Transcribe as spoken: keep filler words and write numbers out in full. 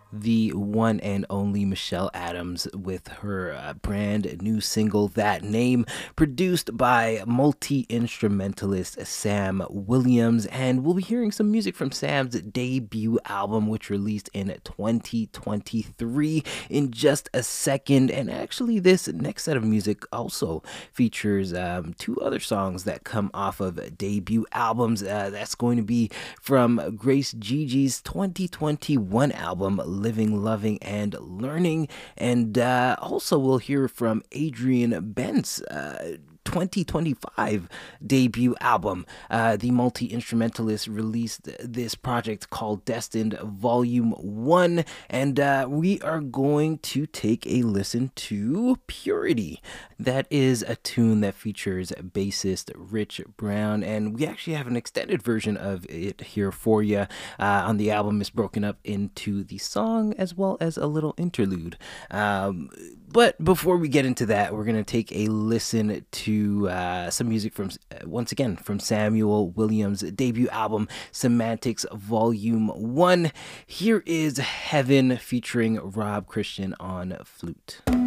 the one and only Michelle Adams with her uh, brand new single, That Name, produced by multi instrumentalist Sam Williams. And we'll be hearing some music from Sam's debut album, which released in twenty twenty-three, in just a second. And actually, this next set of music also features um, two other songs that come off of debut albums. Uh, that's going to be from Grace Gigi's twenty twenty-one album, Living, Loving, and Learning. And uh, also, we'll hear from Adrian Bent's uh, twenty twenty-five debut album. Uh, the multi instrumentalist released this project called Destined Volume one, and uh, we are going to take a listen to Purity. That is a tune that features bassist Rich Brown, and we actually have an extended version of it here for you. Uh, on the album, it's broken up into the song as well as a little interlude. Um, but before we get into that, we're going to take a listen to uh, some music from, uh, once again, from Samuel Williams' debut album, Semantics Volume one. Here is Heaven featuring Rob Christian on flute.